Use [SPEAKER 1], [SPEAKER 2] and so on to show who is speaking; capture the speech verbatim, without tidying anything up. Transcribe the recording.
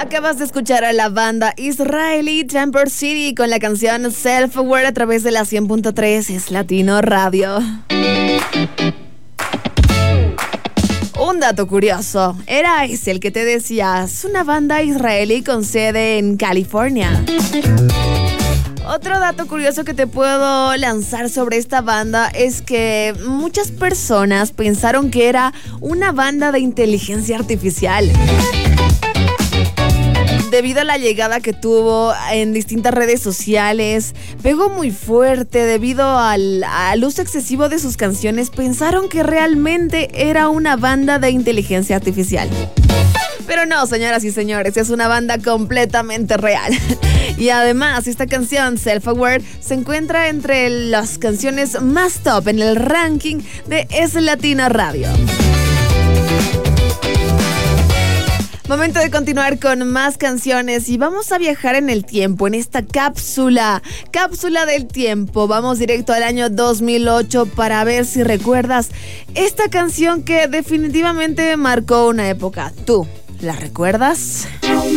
[SPEAKER 1] Acabas de escuchar a la banda israelí Temper City con la canción Self Aware a través de la cien punto tres Es Latino Radio. Un dato curioso, era ese el que te decía, es una banda israelí con sede en California. Otro dato curioso que te puedo lanzar sobre esta banda es que muchas personas pensaron que era una banda de inteligencia artificial. Debido a la llegada que tuvo en distintas redes sociales, pegó muy fuerte debido al, al uso excesivo de sus canciones, pensaron que realmente era una banda de inteligencia artificial. Pero no, señoras y señores, es una banda completamente real. Y además, esta canción, Self Aware, se encuentra entre las canciones más top en el ranking de Es Latino Radio. Momento de continuar con más canciones y vamos a viajar en el tiempo, en esta cápsula, cápsula del tiempo. Vamos directo al año dos mil ocho para ver si recuerdas esta canción que definitivamente marcó una época. ¿Tú la recuerdas?